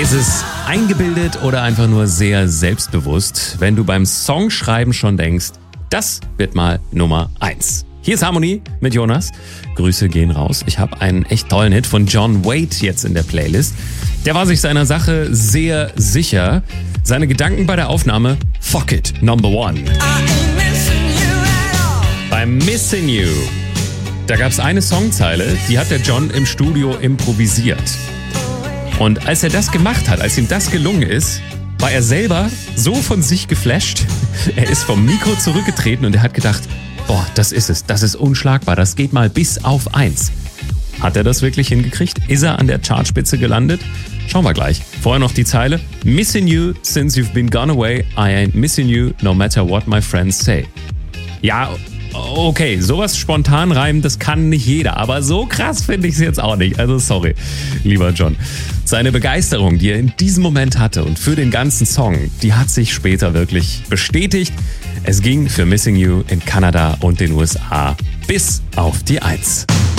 Ist es eingebildet oder einfach nur sehr selbstbewusst, wenn du beim Songschreiben schon denkst, das wird mal Nummer 1? Hier ist Harmonie mit Jonas. Grüße gehen raus. Ich habe einen echt tollen Hit von John Waite jetzt in der Playlist. Der war sich seiner Sache sehr sicher. Seine Gedanken bei der Aufnahme: Fuck it, number one. Beim Missing You, da gab es eine Songzeile, die hat der John im Studio improvisiert. Und als er das gemacht hat, als ihm das gelungen ist, war er selber so von sich geflasht. Er ist vom Mikro zurückgetreten und er hat gedacht, boah, das ist es, das ist unschlagbar, das geht mal bis auf 1. Hat er das wirklich hingekriegt? Ist er an der Chartspitze gelandet? Schauen wir gleich. Vorher noch die Zeile: Missing you since you've been gone away, I ain't missing you no matter what my friends say. Ja, okay, sowas spontan reimen, das kann nicht jeder, aber so krass finde ich es jetzt auch nicht. Also sorry, lieber John. Seine Begeisterung, die er in diesem Moment hatte und für den ganzen Song, die hat sich später wirklich bestätigt. Es ging für Missing You in Kanada und den USA bis auf die 1.